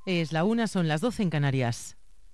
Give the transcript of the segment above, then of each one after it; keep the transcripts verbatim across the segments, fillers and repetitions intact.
Es la una, son las doce en Canarias.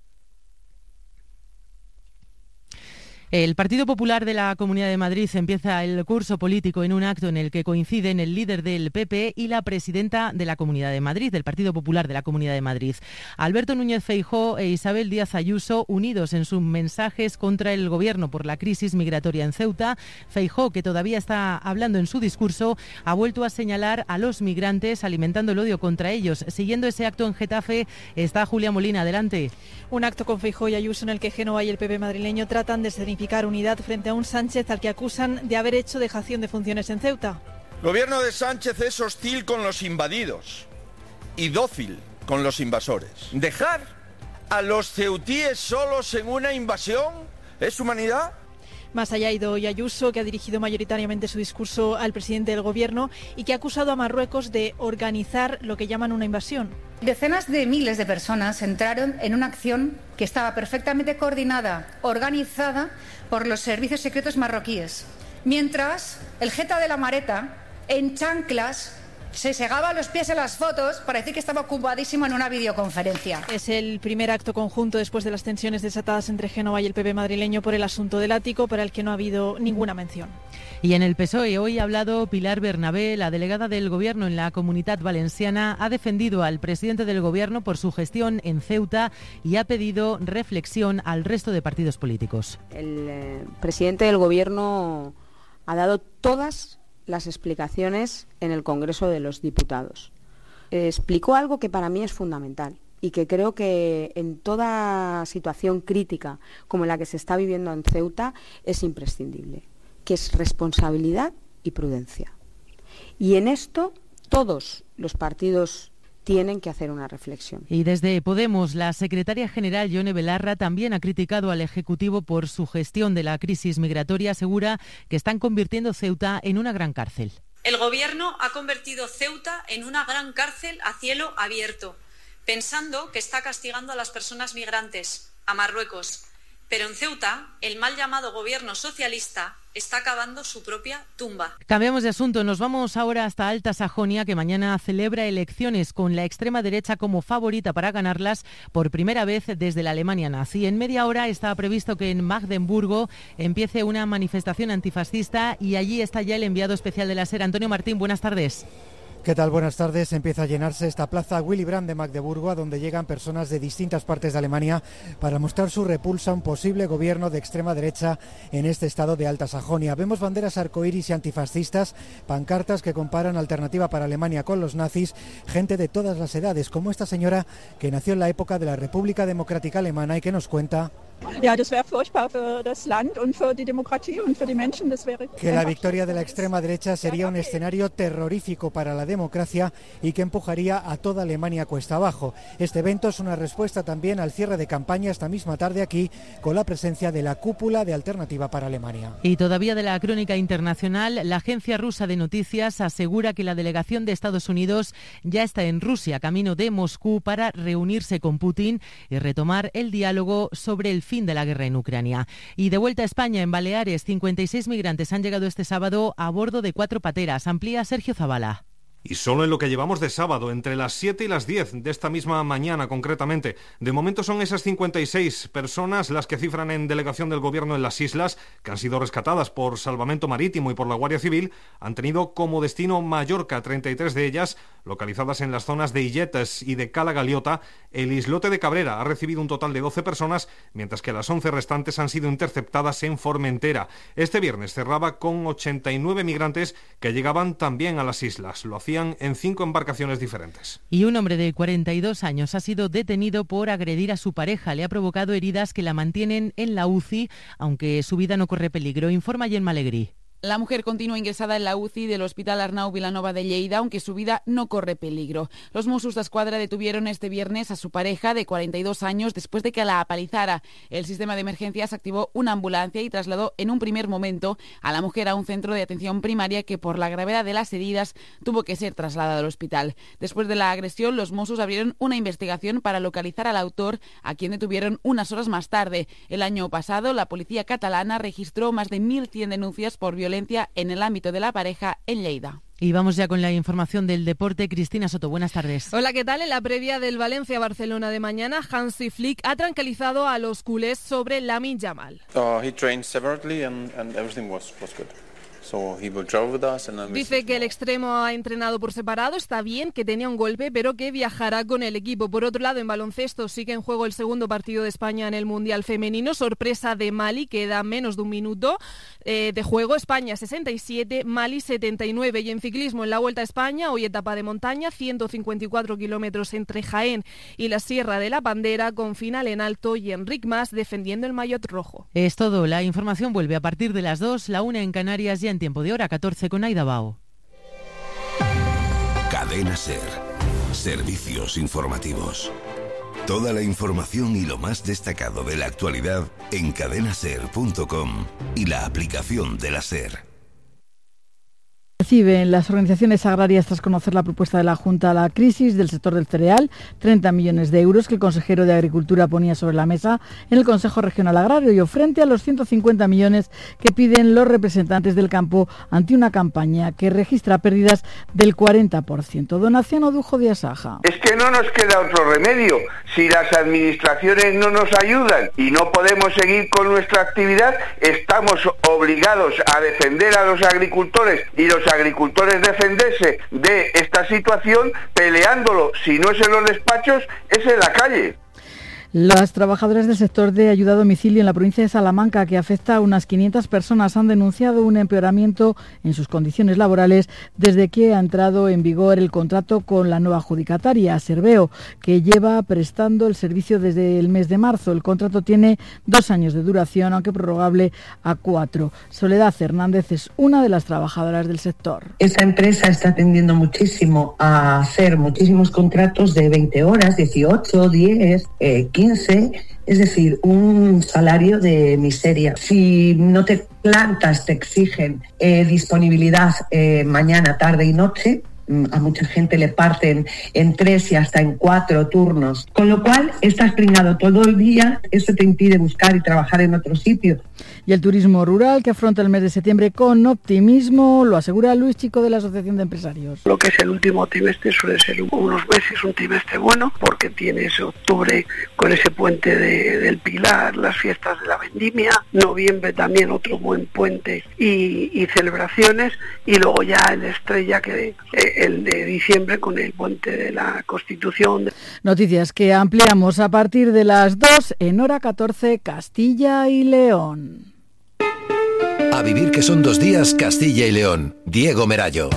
El Partido Popular de la Comunidad de Madrid empieza el curso político en un acto en el que coinciden el líder del P P y la presidenta de la Comunidad de Madrid, del Partido Popular de la Comunidad de Madrid. Alberto Núñez Feijóo e Isabel Díaz Ayuso, unidos en sus mensajes contra el Gobierno por la crisis migratoria en Ceuta. Feijóo, que todavía está hablando en su discurso, ha vuelto a señalar a los migrantes, alimentando el odio contra ellos. Siguiendo ese acto en Getafe está Julia Molina. Adelante. Un acto con Feijóo y Ayuso en el que Génova y el P P madrileño tratan de escenificar unidad frente a un Sánchez al que acusan de haber hecho dejación de funciones en Ceuta. El gobierno de Sánchez es hostil con los invadidos y dócil con los invasores. ¿Dejar a los ceutíes solos en una invasión es humanidad? Más allá ha ido hoy Ayuso, que ha dirigido mayoritariamente su discurso al presidente del Gobierno y que ha acusado a Marruecos de organizar lo que llaman una invasión. Decenas de miles de personas entraron en una acción que estaba perfectamente coordinada, organizada por los servicios secretos marroquíes, mientras el jeta de la Mareta, en chanclas, se segaba los pies en las fotos para decir que estaba ocupadísimo en una videoconferencia. Es el primer acto conjunto después de las tensiones desatadas entre Génova y el P P madrileño por el asunto del ático, para el que no ha habido ninguna mención. Y en el P S O E hoy ha hablado Pilar Bernabé, la delegada del Gobierno en la Comunitat Valenciana. Ha defendido al presidente del Gobierno por su gestión en Ceuta y ha pedido reflexión al resto de partidos políticos. El eh, presidente del Gobierno ha dado todas las explicaciones en el Congreso de los Diputados. Eh, explicó algo que para mí es fundamental y que creo que en toda situación crítica como la que se está viviendo en Ceuta es imprescindible, que es responsabilidad y prudencia. Y en esto todos los partidos tienen que hacer una reflexión. Y desde Podemos, la secretaria general Yone Belarra también ha criticado al Ejecutivo por su gestión de la crisis migratoria. Asegura que están convirtiendo Ceuta en una gran cárcel. El Gobierno ha convertido Ceuta en una gran cárcel a cielo abierto, pensando que está castigando a las personas migrantes, a Marruecos. Pero en Ceuta, el mal llamado Gobierno socialista está cavando su propia tumba. Cambiamos de asunto. Nos vamos ahora hasta Alta Sajonia, que mañana celebra elecciones con la extrema derecha como favorita para ganarlas por primera vez desde la Alemania nazi. En media hora está previsto que en Magdeburgo empiece una manifestación antifascista y allí está ya el enviado especial de la SER, Antonio Martín. Buenas tardes. ¿Qué tal? Buenas tardes. Empieza a llenarse esta plaza Willy Brandt de Magdeburgo, a donde llegan personas de distintas partes de Alemania para mostrar su repulsa a un posible gobierno de extrema derecha en este estado de Alta Sajonia. Vemos banderas arcoíris y antifascistas, pancartas que comparan Alternativa para Alemania con los nazis, gente de todas las edades, como esta señora que nació en la época de la República Democrática Alemana y que nos cuenta que la victoria de la extrema derecha sería un escenario terrorífico para la democracia y que empujaría a toda Alemania cuesta abajo. Este evento es una respuesta también al cierre de campaña esta misma tarde aquí, con la presencia de la cúpula de Alternativa para Alemania. Y todavía de la crónica internacional, la agencia rusa de noticias asegura que la delegación de Estados Unidos ya está en Rusia, camino de Moscú, para reunirse con Putin y retomar el diálogo sobre el fin de la guerra en Ucrania. Y de vuelta a España, en Baleares, cincuenta y seis migrantes han llegado este sábado a bordo de cuatro pateras. Amplía Sergio Zavala. Y solo en lo que llevamos de sábado, entre las siete y las diez de esta misma mañana concretamente. De momento son esas cincuenta y seis personas las que cifran en delegación del Gobierno en las islas, que han sido rescatadas por Salvamento Marítimo y por la Guardia Civil. Han tenido como destino Mallorca, treinta y tres de ellas localizadas en las zonas de Illetes y de Cala Galiota. El islote de Cabrera ha recibido un total de doce personas, mientras que las once restantes han sido interceptadas en Formentera. Este viernes cerraba con ochenta y nueve migrantes que llegaban también a las islas. Lo hacían en cinco embarcaciones diferentes. Y un hombre de cuarenta y dos años ha sido detenido por agredir a su pareja. Le ha provocado heridas que la mantienen en la U C I, aunque su vida no corre peligro. Informa Gemma Alegrí. La mujer continúa ingresada en la U C I del Hospital Arnau Vilanova de Lleida, aunque su vida no corre peligro. Los Mossos d'Esquadra detuvieron este viernes a su pareja de cuarenta y dos años después de que la apalizara. El sistema de emergencias activó una ambulancia y trasladó en un primer momento a la mujer a un centro de atención primaria que, por la gravedad de las heridas, tuvo que ser trasladada al hospital. Después de la agresión, los Mossos abrieron una investigación para localizar al autor, a quien detuvieron unas horas más tarde. El año pasado, la policía catalana registró más de mil cien denuncias por violencia en el ámbito de la pareja en Lleida. Y vamos ya con la información del deporte. Cristina Soto, buenas tardes. Hola, ¿qué tal? En la previa del Valencia-Barcelona de mañana, Hansi Flick ha tranquilizado a los culés sobre Lamine Yamal. Uh, he trained separately and, and everything was, was good. So he will travel with us and Dice que el extremo ha entrenado por separado, está bien, que tenía un golpe, pero que viajará con el equipo. Por otro lado, en baloncesto sigue en juego el segundo partido de España en el Mundial Femenino. Sorpresa de Mali, queda menos de un minuto eh, de juego. España sesenta y siete, Mali setenta y nueve. Y en ciclismo, en la Vuelta a España, hoy etapa de montaña, ciento cincuenta y cuatro kilómetros entre Jaén y la Sierra de la Bandera, con final en alto y Enric Mas defendiendo el maillot rojo. Es todo. La información vuelve a partir de las dos, la una en Canarias y en tiempo de hora catorce con Aida Bao. Cadena SER. Servicios informativos. Toda la información y lo más destacado de la actualidad en cadena ser punto com y la aplicación de la SER. Reciben las organizaciones agrarias tras conocer la propuesta de la Junta a la crisis del sector del cereal, treinta millones de euros que el consejero de Agricultura ponía sobre la mesa en el Consejo Regional Agrario, frente a los ciento cincuenta millones que piden los representantes del campo ante una campaña que registra pérdidas del cuarenta por ciento. Donación Odujo de Asaja. Es que no nos queda otro remedio. Si las administraciones no nos ayudan y no podemos seguir con nuestra actividad, estamos obligados a defender a los agricultores y los agricultores defenderse de esta situación peleándolo, si no es en los despachos, es en la calle. Las trabajadoras del sector de ayuda a domicilio en la provincia de Salamanca, que afecta a unas quinientas personas, han denunciado un empeoramiento en sus condiciones laborales desde que ha entrado en vigor el contrato con la nueva adjudicataria, Serveo, que lleva prestando el servicio desde el mes de marzo. El contrato tiene dos años de duración, aunque prorrogable a cuatro. Soledad Hernández es una de las trabajadoras del sector. Esta empresa está tendiendo muchísimo a hacer muchísimos contratos de veinte horas, dieciocho, diez, eh, quince, es decir, un salario de miseria. Si no te plantas, te exigen eh, disponibilidad eh, mañana, tarde y noche. A mucha gente le parten en tres y hasta en cuatro turnos, con lo cual estás pringado todo el día, eso te impide buscar y trabajar en otro sitio. Y el turismo rural, que afronta el mes de septiembre con optimismo, lo asegura Luis Chico de la Asociación de Empresarios. Lo que es el último trimestre suele ser unos meses, un trimestre bueno, porque tienes octubre con ese puente de, del Pilar, las fiestas de la Vendimia, noviembre también otro buen puente y, y celebraciones, y luego ya el estrella que eh, el de diciembre con el puente de la Constitución. Noticias que ampliamos a partir de las dos en hora catorce, Castilla y León. A vivir que son dos días, Castilla y León. Diego Merallo.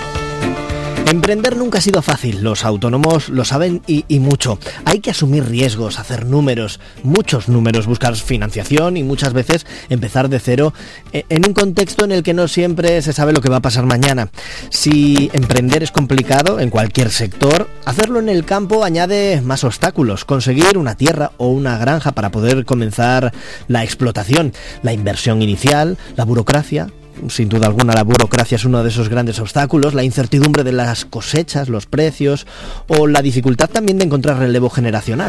Emprender nunca ha sido fácil, los autónomos lo saben y, y mucho. Hay que asumir riesgos, hacer números, muchos números, buscar financiación y muchas veces empezar de cero en un contexto en el que no siempre se sabe lo que va a pasar mañana. Si emprender es complicado en cualquier sector, hacerlo en el campo añade más obstáculos. Conseguir una tierra o una granja para poder comenzar la explotación, la inversión inicial, la burocracia. Sin duda alguna la burocracia es uno de esos grandes obstáculos, la incertidumbre de las cosechas, los precios o la dificultad también de encontrar relevo generacional.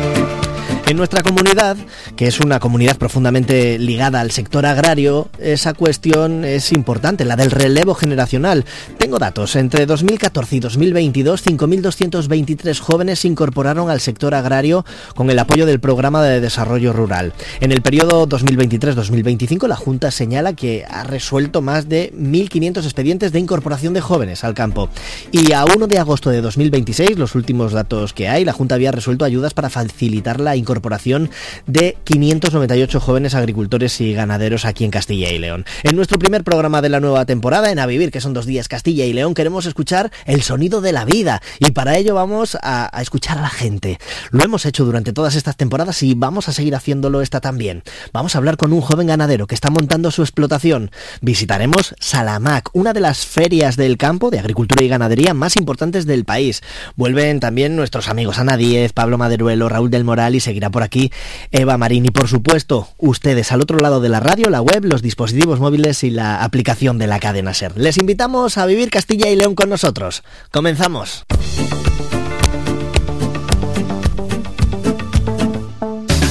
En nuestra comunidad, que es una comunidad profundamente ligada al sector agrario, esa cuestión es importante, la del relevo generacional. Tengo datos. Entre dos mil catorce y dos mil veintidós, cinco mil doscientos veintitrés jóvenes se incorporaron al sector agrario con el apoyo del Programa de Desarrollo Rural. En el periodo dos mil veintitrés dos mil veinticinco, la Junta señala que ha resuelto más de mil quinientos expedientes de incorporación de jóvenes al campo. Y a primero de agosto de dos mil veintiséis, los últimos datos que hay, la Junta había resuelto ayudas para facilitar la incorporación de quinientos noventa y ocho jóvenes agricultores y ganaderos aquí en Castilla y León. En nuestro primer programa de la nueva temporada, en A Vivir, que son dos días Castilla y León, queremos escuchar el sonido de la vida y para ello vamos a, a escuchar a la gente. Lo hemos hecho durante todas estas temporadas y vamos a seguir haciéndolo esta también. Vamos a hablar con un joven ganadero que está montando su explotación. Visitaremos Salamac, una de las ferias del campo de agricultura y ganadería más importantes del país. Vuelven también nuestros amigos Ana Díez, Pablo Maderuelo, Raúl del Moral y seguirá por aquí Eva Marín. Y por supuesto, ustedes al otro lado de la radio, la web, los dispositivos móviles y la aplicación de la cadena SER. Les invitamos a vivir Castilla y León con nosotros. ¡Comenzamos!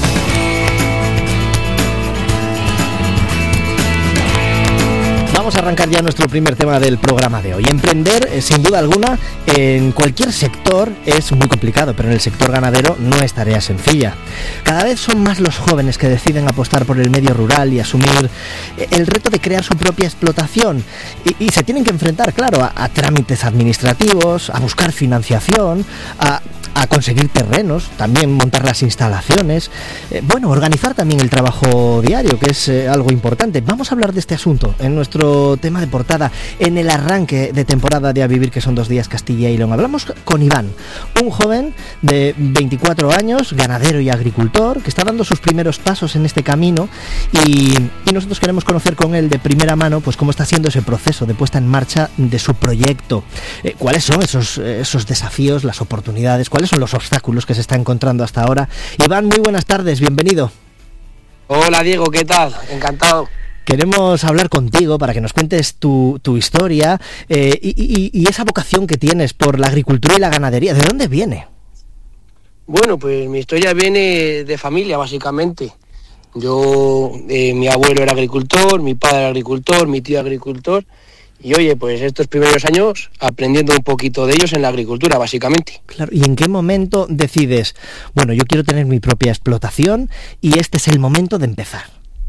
Vamos a arrancar ya nuestro primer tema del programa de hoy. Emprender, eh, sin duda alguna, en cualquier sector es muy complicado, pero en el sector ganadero no es tarea sencilla. Cada vez son más los jóvenes que deciden apostar por el medio rural y asumir el reto de crear su propia explotación. Y, y se tienen que enfrentar, claro, a, a trámites administrativos, a buscar financiación, a... a conseguir terrenos, también montar las instalaciones, eh, bueno, organizar también el trabajo diario, que es eh, algo importante. Vamos a hablar de este asunto en nuestro tema de portada, en el arranque de temporada de A Vivir, que son dos días Castilla y León. Hablamos con Iván, un joven de veinticuatro años, ganadero y agricultor, que está dando sus primeros pasos en este camino y, y nosotros queremos conocer con él de primera mano pues cómo está siendo ese proceso de puesta en marcha de su proyecto, eh, cuáles son esos, esos desafíos, las oportunidades, ¿cuáles son los obstáculos que se está encontrando hasta ahora? Iván, muy buenas tardes, bienvenido. Hola Diego, ¿qué tal? Encantado. Queremos hablar contigo para que nos cuentes tu, tu historia eh, y, y, y esa vocación que tienes por la agricultura y la ganadería. ¿De dónde viene? Bueno, pues mi historia viene de familia, básicamente. Yo, eh, mi abuelo era agricultor, mi padre era agricultor, mi tío agricultor. Y oye, pues estos primeros años aprendiendo un poquito de ellos en la agricultura, básicamente. Claro, ¿y en qué momento decides, bueno, yo quiero tener mi propia explotación y este es el momento de empezar?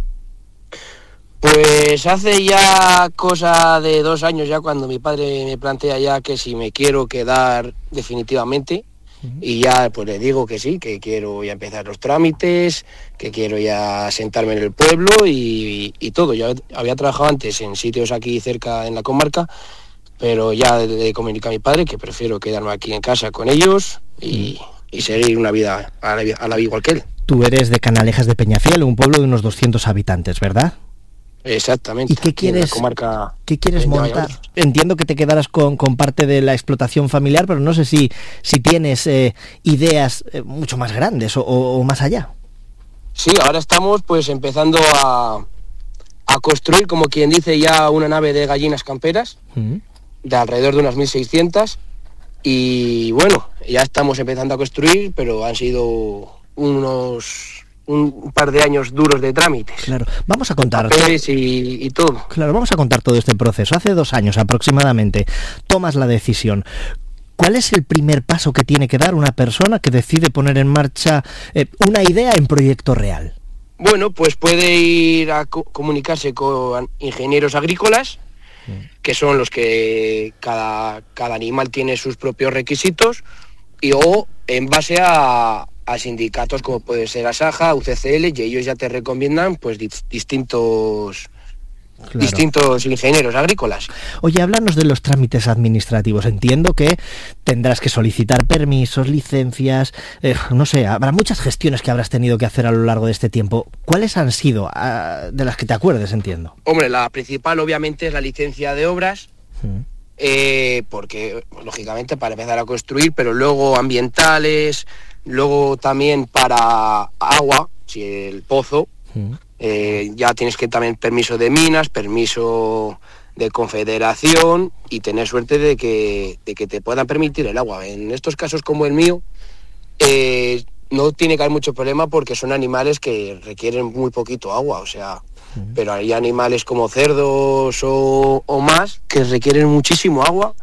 Pues hace ya cosa de dos años ya cuando mi padre me plantea ya que si me quiero quedar definitivamente, y ya pues le digo que sí, que quiero ya empezar los trámites, que quiero ya sentarme en el pueblo y, y todo. Yo había trabajado antes en sitios aquí cerca en la comarca, pero ya le comuniqué a mi padre que prefiero quedarme aquí en casa con ellos y, y seguir una vida a la, a la vida igual que él. Tú eres de Canalejas de Peñafiel, un pueblo de unos doscientos habitantes, ¿verdad? Exactamente. ¿Y qué quieres, comarca ¿qué quieres montar? Entiendo que te quedarás con, con parte de la explotación familiar, pero no sé si, si tienes eh, ideas eh, mucho más grandes o, o, o más allá. Sí, ahora estamos pues empezando a, a construir, como quien dice, ya una nave de gallinas camperas, uh-huh. de alrededor de unas mil seiscientas, y bueno, ya estamos empezando a construir, pero han sido unos... un par de años duros de trámites. Claro, vamos a contar papeles y, y todo. Claro, vamos a contar todo este proceso. Hace dos años aproximadamente tomas la decisión. ¿Cuál es el primer paso que tiene que dar una persona que decide poner en marcha eh, una idea en proyecto real? Bueno, pues puede ir a co- comunicarse con ingenieros agrícolas, sí. que son los que cada, cada animal tiene sus propios requisitos, y o en base a a sindicatos como puede ser Asaja, U C C L, y ellos ya te recomiendan pues di- distintos claro. distintos ingenieros agrícolas. Oye, háblanos de los trámites administrativos. Entiendo que tendrás que solicitar permisos, licencias, eh, no sé, habrá muchas gestiones que habrás tenido que hacer a lo largo de este tiempo. ¿Cuáles han sido, uh, de las que te acuerdes, entiendo? Hombre, la principal obviamente es la licencia de obras, mm. eh, porque lógicamente para empezar a construir, pero luego ambientales. Luego también para agua, si el pozo, uh-huh. eh, ya tienes que también permiso de minas, permiso de confederación y tener suerte de que, de que te puedan permitir el agua. En estos casos como el mío, eh, no tiene que haber mucho problema porque son animales que requieren muy poquito agua, o sea, uh-huh. pero hay animales como cerdos o, o más que requieren muchísimo agua.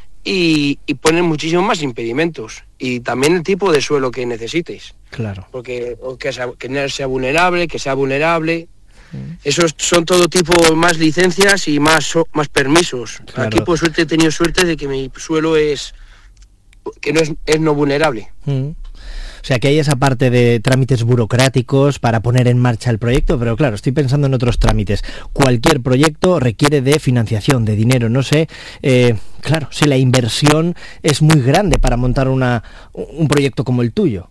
Y, y ponen muchísimos más impedimentos y también el tipo de suelo que necesites. Claro. Porque que, sea, que no sea vulnerable, que sea vulnerable. Mm. Esos son todo tipo más licencias y más más permisos. Claro. Aquí por suerte he tenido suerte de que mi suelo es que no es, es no vulnerable. Mm. O sea, que hay esa parte de trámites burocráticos para poner en marcha el proyecto, pero claro, estoy pensando en otros trámites. Cualquier proyecto requiere de financiación, de dinero. No sé, eh, claro, si la inversión es muy grande para montar una, un proyecto como el tuyo.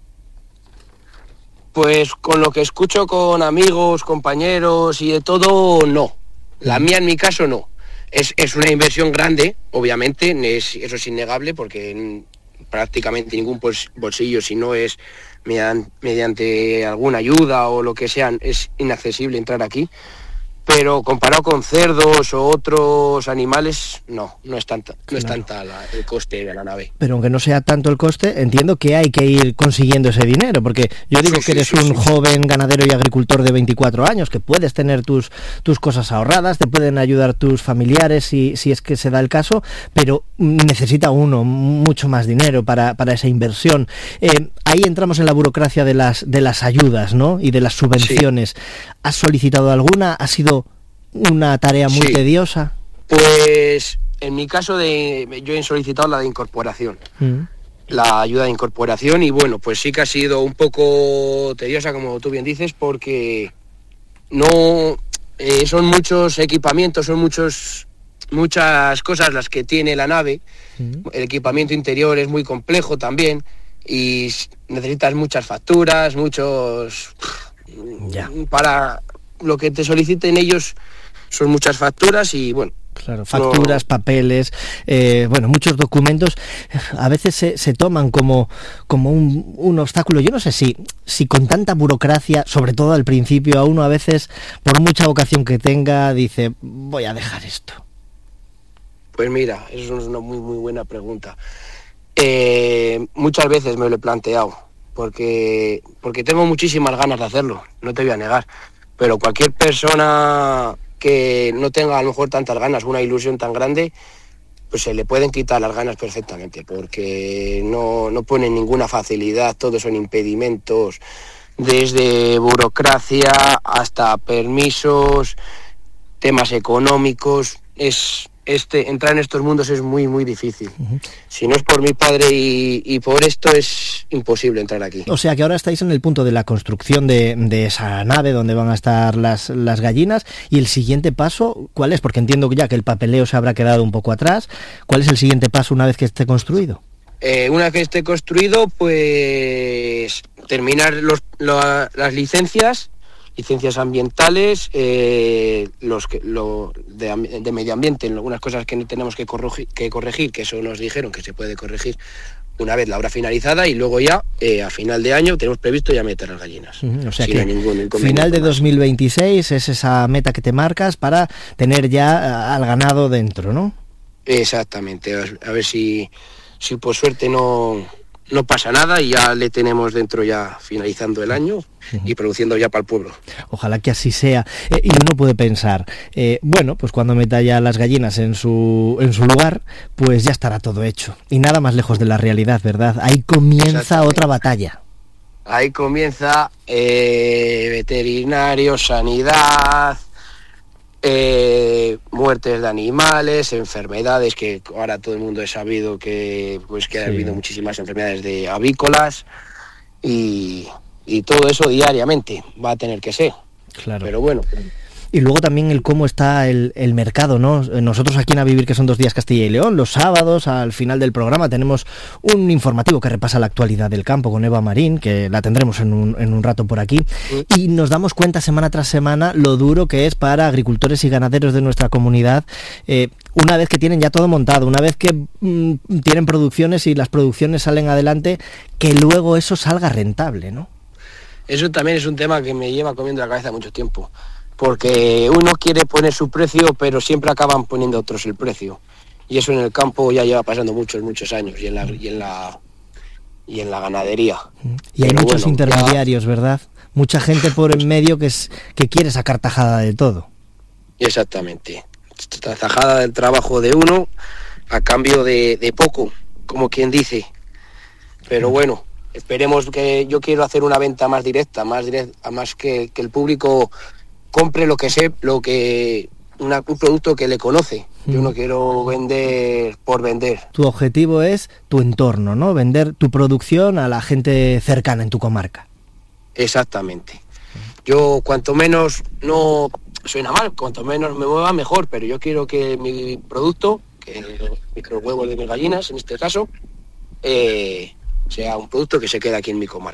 Pues con lo que escucho con amigos, compañeros y de todo, no. La mía en mi caso no. Es, es una inversión grande, obviamente, es, eso es innegable porque prácticamente ningún bolsillo, si no es mediante, mediante alguna ayuda o lo que sea, es inaccesible entrar aquí. pero comparado con cerdos o otros animales, no, no es tanta, no es tanta la, el coste de la nave. Pero aunque no sea tanto el coste, entiendo que hay que ir consiguiendo ese dinero, porque yo digo sí, que eres sí, sí, un sí. joven ganadero y agricultor de veinticuatro años, que puedes tener tus, tus cosas ahorradas, te pueden ayudar tus familiares si, si es que se da el caso, pero necesita uno mucho más dinero para, para esa inversión. Eh, ahí entramos en la burocracia de las, de las ayudas, ¿no? Y de las subvenciones. Sí. ¿Has solicitado alguna? ¿Ha sido una tarea muy sí. tediosa? Pues en mi caso de yo he solicitado la de incorporación, mm. la ayuda de incorporación, y bueno, pues sí que ha sido un poco tediosa, como tú bien dices, porque no eh, son muchos equipamientos, son muchos muchas cosas las que tiene la nave. Mm. El equipamiento interior es muy complejo también y necesitas muchas facturas, muchos ya. Para lo que te soliciten ellos son muchas facturas y bueno. Claro, facturas, no... papeles, eh, bueno, muchos documentos, a veces se, se toman como, como un, un obstáculo. Yo no sé si, si con tanta burocracia, sobre todo al principio, a uno a veces, por mucha vocación que tenga, dice, voy a dejar esto. Pues mira, eso es una muy, muy buena pregunta. Eh, muchas veces me lo he planteado, porque, porque tengo muchísimas ganas de hacerlo, no te voy a negar, pero cualquier persona que no tenga a lo mejor tantas ganas, una ilusión tan grande, pues se le pueden quitar las ganas perfectamente, porque no, no ponen ninguna facilidad, todos son impedimentos, desde burocracia hasta permisos, temas económicos. Es este entrar en estos mundos es muy muy difícil. Uh-huh. Si no es por mi padre y, y por esto es imposible entrar aquí. O sea que ahora estáis en el punto de la construcción de, de esa nave donde van a estar las, las gallinas, y el siguiente paso, ¿cuál es? Porque entiendo ya que el papeleo se habrá quedado un poco atrás. ¿Cuál es el siguiente paso una vez que esté construido? Eh, una vez que esté construido, pues terminar los, lo, las licencias licencias ambientales, eh, los que, lo de, de medio ambiente, algunas cosas que tenemos que corregir, que corregir, que eso nos dijeron que se puede corregir una vez la obra finalizada, y luego ya eh, a final de año tenemos previsto ya meter las gallinas. Uh-huh, o sea que ningún final de dos mil veintiséis es esa meta que te marcas para tener ya al ganado dentro, ¿no? Exactamente, a ver si, si por suerte no... no pasa nada y ya le tenemos dentro ya finalizando el año y produciendo ya para el pueblo. Ojalá que así sea. Eh, y uno puede pensar, eh, bueno, pues cuando meta ya las gallinas en su, en su lugar, pues ya estará todo hecho. Y nada más lejos de la realidad, ¿verdad? Ahí comienza otra batalla. Ahí comienza eh, veterinario, sanidad, Eh, muertes de animales, enfermedades, que ahora todo el mundo ha sabido que pues que sí. ha habido muchísimas enfermedades de avícolas y, y todo eso diariamente va a tener que ser. Claro. Pero bueno. Y luego también el cómo está el, el mercado, ¿no? Nosotros aquí en A Vivir, que son dos días Castilla y León, los sábados, al final del programa, tenemos un informativo que repasa la actualidad del campo con Eva Marín, que la tendremos en un, en un rato por aquí, y nos damos cuenta semana tras semana lo duro que es para agricultores y ganaderos de nuestra comunidad, eh, una vez que tienen ya todo montado, una vez que mmm, tienen producciones y las producciones salen adelante, que luego eso salga rentable, ¿no? Eso también es un tema que me lleva comiendo la cabeza mucho tiempo. Porque uno quiere poner su precio, pero siempre acaban poniendo otros el precio. Y eso en el campo ya lleva pasando muchos, muchos años, y en la y en la, y en la ganadería. Y hay pero muchos bueno, intermediarios, ya... ¿verdad? Mucha gente por en medio que, es, que quiere sacar tajada de todo. Exactamente. Tajada del trabajo de uno a cambio de, de poco, como quien dice. Pero bueno, esperemos que yo quiero hacer una venta más directa, más directa, más que, que el público compre lo que sé, lo que una, un producto que le conoce. Yo no quiero vender por vender. Tu objetivo es tu entorno, ¿no? Vender tu producción a la gente cercana en tu comarca. Exactamente. Yo cuanto menos, no suena mal, cuanto menos me mueva mejor, pero yo quiero que mi producto, que los microhuevos de mis gallinas en este caso, eh, sea un producto que se quede aquí en mi comarca.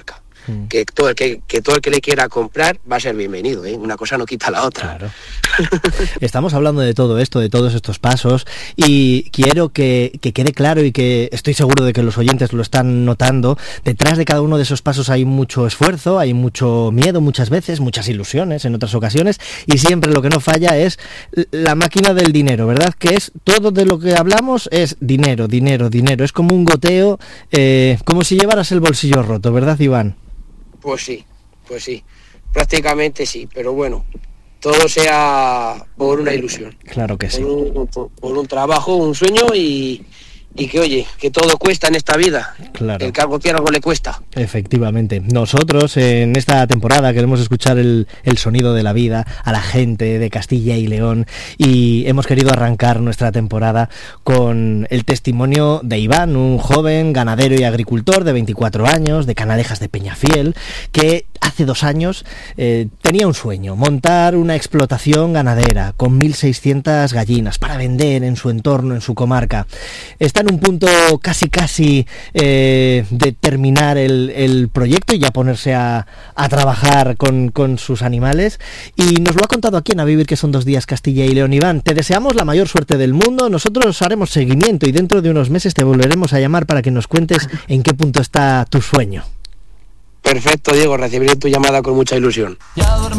mm. que, todo el que, que todo el que le quiera comprar va a ser bienvenido, ¿eh? Una cosa no quita la otra. Claro. Estamos hablando de todo esto, de todos estos pasos, y quiero que, que quede claro, y que estoy seguro de que los oyentes lo están notando, detrás de cada uno de esos pasos hay mucho esfuerzo, hay mucho miedo muchas veces, muchas ilusiones en otras ocasiones, y siempre lo que no falla es la máquina del dinero, ¿verdad? Que es todo de lo que hablamos es dinero, dinero, dinero, es como un goteo, eh, como si llevaras el bolsillo roto, ¿verdad, Iván? Pues sí, pues sí, prácticamente sí, pero bueno, todo sea por una ilusión. Claro que sí. Por un, por, por un trabajo, un sueño y, y que, oye, que todo cuesta en esta vida. Claro. El que algo quiera, algo le cuesta. Efectivamente. Nosotros en esta temporada queremos escuchar el, el sonido de la vida a la gente de Castilla y León, y hemos querido arrancar nuestra temporada con el testimonio de Iván, un joven ganadero y agricultor de veinticuatro años, de Canalejas de Peñafiel, que hace dos años eh, tenía un sueño: montar una explotación ganadera con mil seiscientas gallinas para vender en su entorno, en su comarca. Está en un punto casi casi eh, de terminar el, el proyecto y ya ponerse a, a trabajar con, con sus animales, y nos lo ha contado aquí en A Vivir, que son dos días Castilla y León. Iván, te deseamos la mayor suerte del mundo, nosotros haremos seguimiento y dentro de unos meses te volveremos a llamar para que nos cuentes en qué punto está tu sueño. Perfecto, Diego, recibiré tu llamada con mucha ilusión.